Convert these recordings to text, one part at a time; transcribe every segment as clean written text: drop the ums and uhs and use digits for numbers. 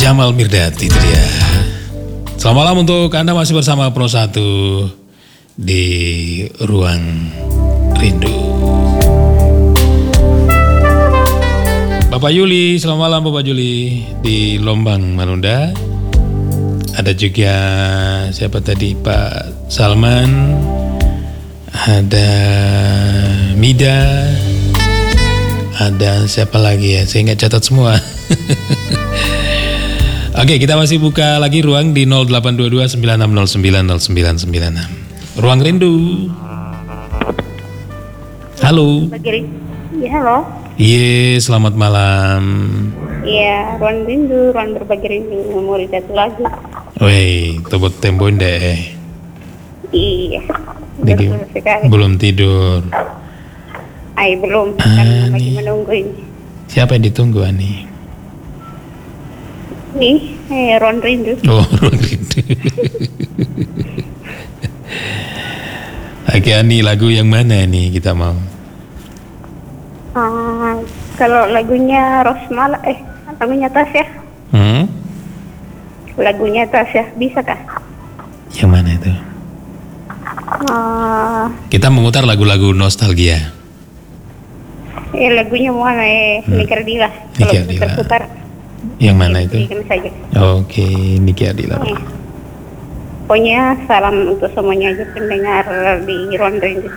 Jamal Mirdad itu dia. Selamat malam untuk Anda masih bersama Pro 1 di Ruang Rindu. Bapak Yuli, selamat malam Bapak Yuli di Lombang, Marunda. Ada juga siapa tadi, Pak Salman, ada Mida, ada siapa lagi ya, saya nggak catat semua. Oke, kita masih buka lagi ruang di 0822 9609 0996. Ruang Rindu. Halo. Iya, halo. Iya, selamat malam. Iya, ruang rindu, ruang berbagi rindu, memori satu lagu. Woi, tebut tembon deh. Iya. Diki, Betul sekali. belum tidur. Belum, kan lagi menunggu ini. Siapa yang ditunggu Ani? Nih, ruang rindu. Oh, ruang rindu. Oke Ani, lagu yang mana nih kita mau? Kalau lagunya Rosmala, lagunya Tasya. Lagunya Tasya, bisa kah? Yang mana itu? Kita memutar lagu-lagu nostalgia. Lagunya mana? Niki Ardila. Niki Ardila. Terputar. Yang mana itu? Saja. Oke, Niki Ardila. Pokoknya salam untuk semuanya aja pendengar di Ruang Rindu.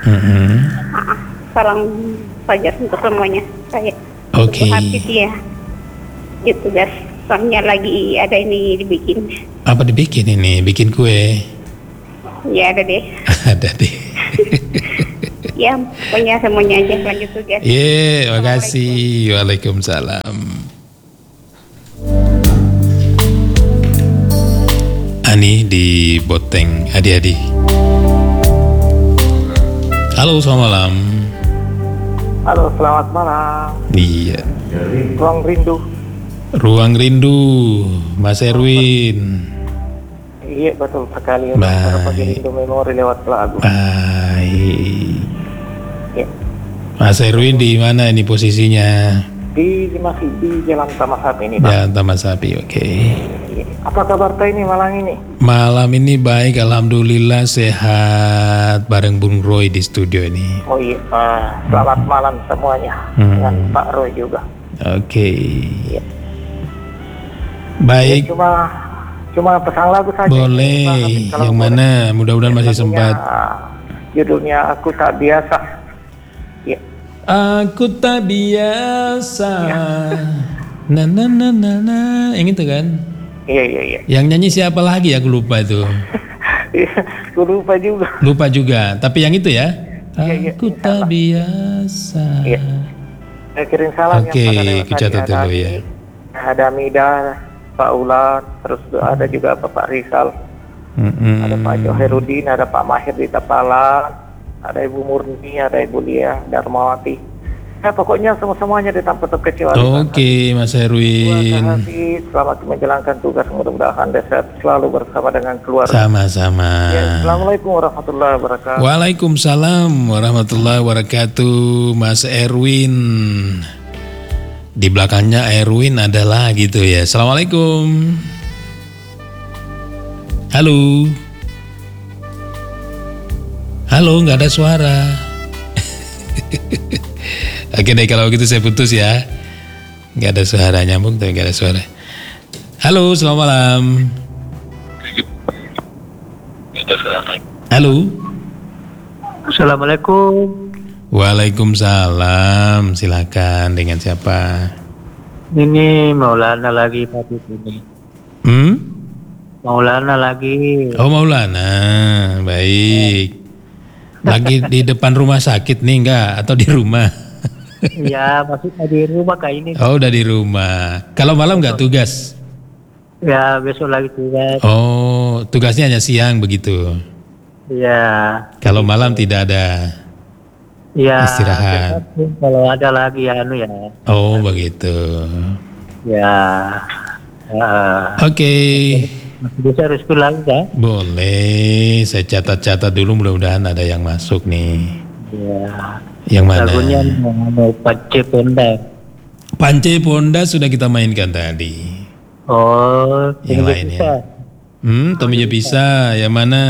Salam saja untuk semuanya. Saya Oke. artis ya. Gitu guys. Soalnya lagi ada ini dibikin. Apa dibikin ini? Bikin kue? Ya ada deh. Ada deh. Ya pokoknya semuanya aja lanjut tugas. Iya, makasih. Waalaikumsalam. Ani di Boteng Adi-Adi. Halo, selamat malam. Halo, selamat malam. Iya. Ruang Rindu. Ruang Rindu, Mas Erwin. Iya, betul sekali. Baik. Berbagi rindu memori lewat lagu. Baik. Ya. Mas Erwin di mana ini posisinya? Masih di Jalan Taman Sapi ini, Pak. Jalan Taman Sapi, oke. Iya. Apa kabar Teh ini malam ini? Malam ini baik, alhamdulillah sehat. Bareng Bung Roy di studio ini. Oh iya, selamat malam semuanya. Dengan Pak Roy juga. Oke. Iya. Baik. Ya, cuma pesan lagu saja. Boleh. Kalau Yang boleh. mana? Mudah-mudahan masih Lagunya, sempat. Judulnya Aku Tak Biasa. Ya. Aku tak biasa. Na na na na na. Yang itu kan? Iya. Yang nyanyi siapa lagi? Aku lupa itu. Aku lupa juga. Lupa juga. Tapi yang itu ya. Iya, Aku tak biasa. Iya. Saya kirim salam Oke, yang aku catat dulu ya. Ada Mida, Pak Ulan, terus ada juga Bapak Rizal, ada Pak Joherudin, ada Pak Mahir di Tapalan, ada Ibu Murni, ada Ibu Lia Darmawati. Ya pokoknya semuanya ditambah terkecil. Oke, Mas Erwin. Selamat menjalankan tugas, mudah-mudahan Anda sehat selalu bersama dengan keluarga. Sama-sama. Ya, Assalamualaikum warahmatullahi wabarakatuh. Waalaikumsalam warahmatullahi wabarakatuh, Mas Erwin. Di belakangnya Erwin adalah gitu ya. Assalamualaikum. Halo. Halo, nggak ada suara. Oke deh, kalau gitu saya putus ya. Nggak ada suara, nyambung tapi nggak ada suara. Halo, selamat malam. Halo. Assalamualaikum. Waalaikumsalam. Silakan, dengan siapa? Ini Maulana lagi Pak ini. Maulana lagi. Oh, Maulana. Baik. Lagi di depan rumah sakit nih enggak? Atau di rumah? Ya, maksudnya di rumah kayak ini. Oh, udah di rumah. Kalau malam nggak tugas? Ya, besok lagi tugas. Oh, tugasnya hanya siang begitu. Ya. Kalau malam tidak ada Ya. istirahat. Kalau ada lagi ya. Oh, begitu. Ya. Oke. Bisa harus pulang ya? Boleh. Saya catat-catat dulu, mudah-mudahan ada yang masuk nih. Ya. Yang mana? Lagunya mau Pance Ponda. Pance Ponda sudah kita mainkan tadi. Oh, Yang lainnya. Tominya bisa. Yang mana?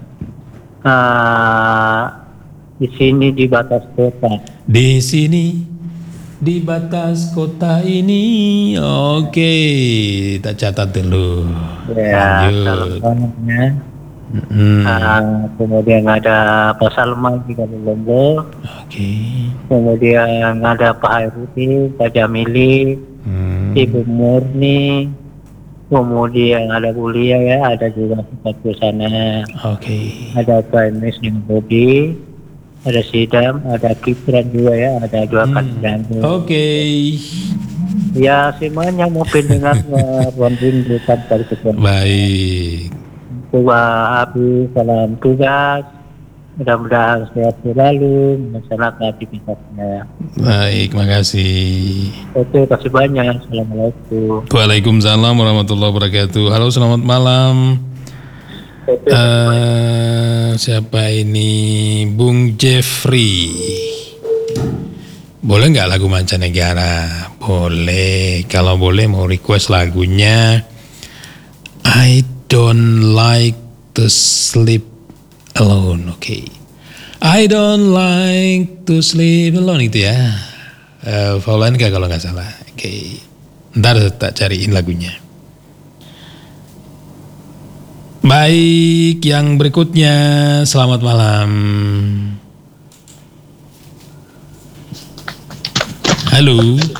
Di sini di batas kota. Di sini, di batas kota ini. Oke, kita catat dulu. Ya, Lanjut. Salmannya. Kemudian ada Pak Salman di Lombok. Oke. Kemudian ada Pak Hairudin, Pak Jamili, Ibu Murni. Kemudian ada Bulia ya, ada juga Pak Kusana. Oke. Ada Pak Emes dengan Bodi. Ada Sidam, ada Kipran juga ya, ada dua kandidat. Oke. Ya semuanya mau pendengar Ruang Rindu tanpa kecuali. Baik. Tua Abi, salam tugas. Mudah-mudahan sehat selalu melaksanakan aktivitasnya. Baik, makasih. Oke, terima kasih banyak. Assalamualaikum. Waalaikumsalam warahmatullahi wabarakatuh. Halo, selamat malam. Siapa ini? Bung Jeffrey. Boleh nggak lagu mancanegara? Boleh. Kalau boleh mau request lagunya I Don't Like to Sleep Alone. Oke. I don't like to sleep alone itu ya. Faulanka kalau nggak salah. Oke. Ntar tak cariin lagunya. Baik, yang berikutnya selamat malam. Halo.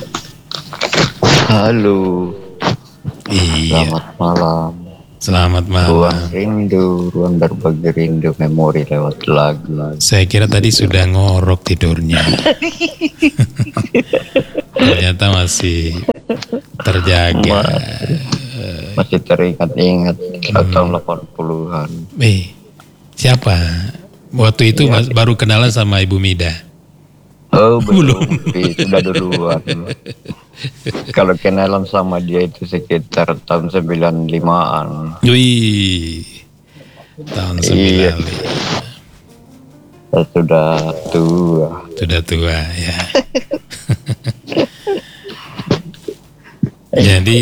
Halo. Iya. Selamat malam. Selamat malam. Ruang rindu, ruang berbagi rindu, memori lewat lagu. Saya kira tadi sudah ngorok tidurnya. Ternyata masih terjaga. Masih teringat-ingat tahun 80-an. Siapa? Waktu itu baru kenalan sama Ibu Mida. Oh belum. Sudah duluan. Kalau kenalan sama dia itu sekitar tahun 95-an. Wih, tahun 95. Iya. Sudah tua. Sudah tua ya. Jadi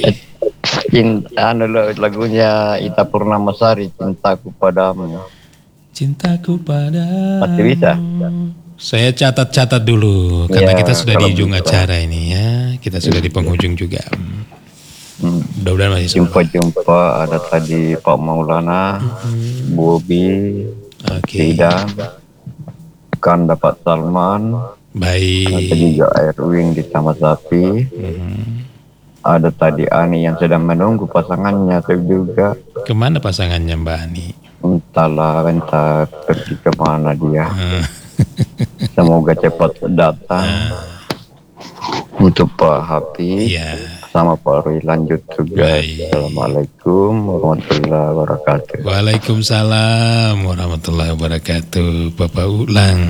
lagunya Ita Purnamasari, Cintaku Padamu. Cintaku padamu. Masih bisa? Saya catat-catat dulu karena Ya, kita sudah di ujung bisa. acara ini ya. Kita sudah di penghujung juga. Mudah-mudahan masih Jumpa-jumpa ada tadi Pak Maulana, Bobi, Sidam, kan dapat Salman, ada Baik. juga Erwin di Taman Sapi, ada tadi Ani yang sedang menunggu pasangannya itu juga. Kemana pasangannya Mbak Ani? Entahlah, entah pergi kemana dia. Semoga cepat datang. Untuk Pak Hafiz sama Pak Rui lanjut juga. Assalamualaikum warahmatullahi wabarakatuh. Waalaikumsalam warahmatullahi wabarakatuh. Bapak Ulang.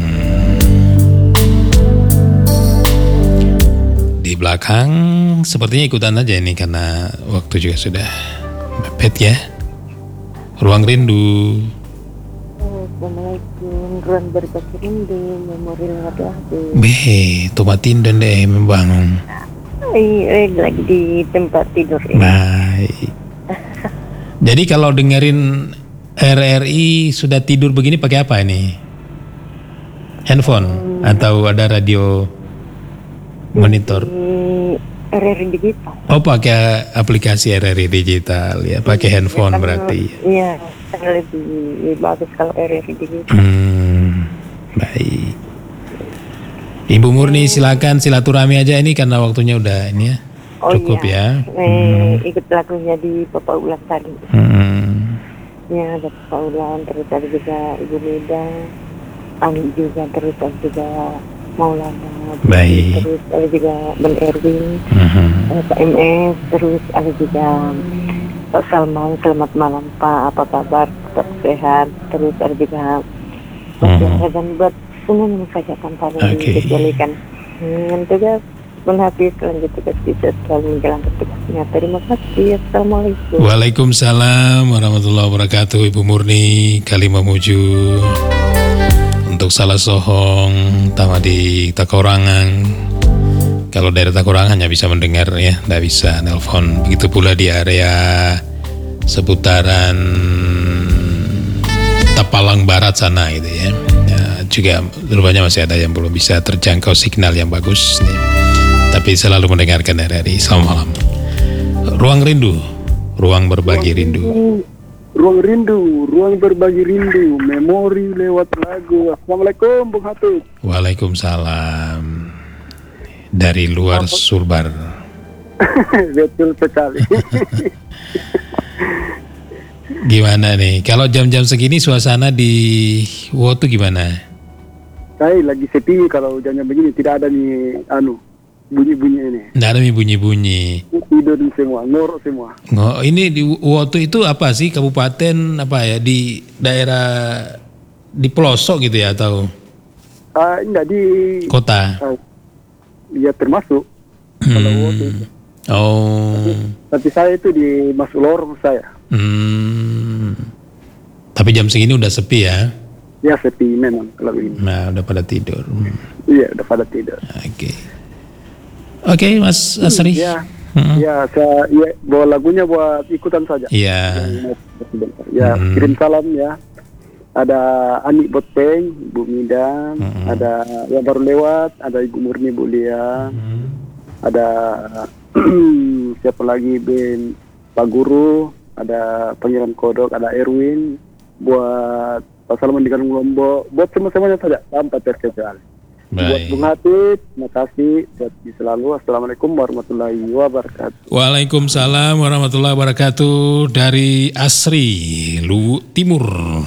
Di belakang sepertinya ikutan aja ini karena waktu juga sudah mepet ya. Ruang Rindu. Assalamualaikum, ruang berbagi rindu, memori lewat lagu. Tomatin dan deh membangun. Lagi di tempat tidur ini. Baik. Jadi kalau dengerin RRI sudah tidur begini pakai apa ini? Handphone atau ada radio monitor? RRI digital. Oh, pakai aplikasi RRI digital ya, pakai handphone berarti. Iya, lebih bagus kalau RRI digital. Baik. Ibu Murni silakan silaturahmi aja ini karena waktunya udah ini ya. Cukup ya. Ikut lagunya di Bapak Ulang tadi. Ya, ada Bapak Ulang, terus ada juga Ibu Mida, Ani juga, terus ada juga Maulana. Baik. Terus ada juga Bang Erwin, Pak MS, terus ada juga Pak Salman. Selamat malam Pak, apa kabar? Tetap sehat. Terus ada juga dan buat Senin saja tanpa dikecualikan. Tugas Hafiz lanjut tugas bisa selalu menjalankan tugasnya. Terima kasih. Assalamualaikum. Waalaikumsalam warahmatullahi wabarakatuh. Ibu Murni Kalimah Muju untuk Salah Sohong Tama di Takorangan Kalau daerah Takurang hanya bisa mendengar ya, tidak bisa nelpon. Begitu pula di area seputaran Tapalang Barat sana gitu ya. Ya, juga rupanya masih ada yang belum bisa terjangkau signal yang bagus nih. Tapi selalu mendengarkan RRI. Selamat malam. Ruang rindu, ruang berbagi rindu. Ruang rindu, ruang berbagi rindu, memori lewat lagu. Assalamualaikum Bung Hatip. Waalaikumsalam. Dari luar Sulbar. Betul sekali. Gimana nih? Kalau jam-jam segini suasana di Wotu gimana? Saya lagi sepi kalau jamnya begini, tidak ada nih bunyi-bunyi ini. Nggak ada bunyi-bunyi. Tidur semua, ngorok semua. Ini di Wotu itu apa sih? Kabupaten apa ya? Di daerah di pelosok gitu ya atau? Enggak di kota. Ya termasuk. Kalau waktu itu. Oh. Tapi saya itu di masuk lorong saya. Tapi jam segini udah sepi ya? Ya sepi memang kalau ini. Nah udah pada tidur. Iya udah pada tidur. Oke, Mas Asri. Ya. Ya, saya bawa lagunya buat ikutan saja. Iya. Ya, kirim salam ya. Ada Ani Boteng, Bu Midan, ada yang baru lewat, ada Ibu Murni, Bu Lia, ada siapa lagi Ben Pak Guru, ada Pangeran Kodok, ada Erwin, buat Pak Salman di Gunung Lombok, buat semuanya saja tanpa terkecuali. Buat Bung Hatip, terima kasih buat selalu. Assalamualaikum warahmatullahi wabarakatuh. Waalaikumsalam warahmatullahi wabarakatuh. Dari Asri, Luwu Timur.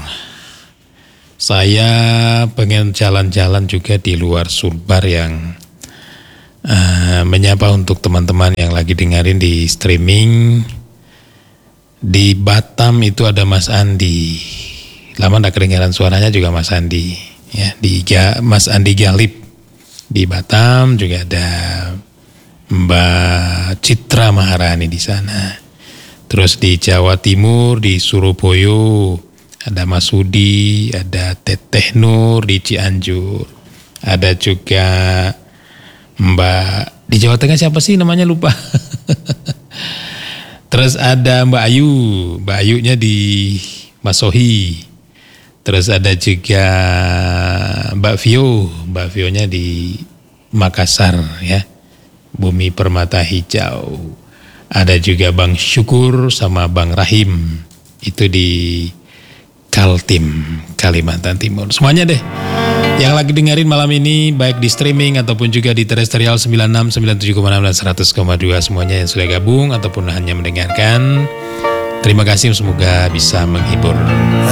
Saya pengen jalan-jalan juga di luar Sulbar yang menyapa untuk teman-teman yang lagi dengerin di streaming. Di Batam itu ada Mas Andi. Lama gak kedengaran suaranya juga Mas Andi. Ya, Mas Andi Galip. Di Batam juga ada Mbak Citra Maharani di sana. Terus di Jawa Timur, di Surabaya ada Mas Sudi, ada Teteh Nur di Cianjur. Ada juga Mbak di Jawa Tengah siapa sih namanya lupa. Terus ada Mbak Ayu, Mbak Ayunya di Masohi. Terus ada juga Mbak Vio-nya di Makassar ya. Bumi Permata Hijau. Ada juga Bang Syukur sama Bang Rahim. Itu di Kaltim, Kalimantan Timur. Semuanya deh yang lagi dengerin malam ini baik di streaming ataupun juga di terestrial 96, 97,6 dan 100,2 semuanya yang sudah gabung ataupun hanya mendengarkan. Terima kasih, semoga bisa menghibur.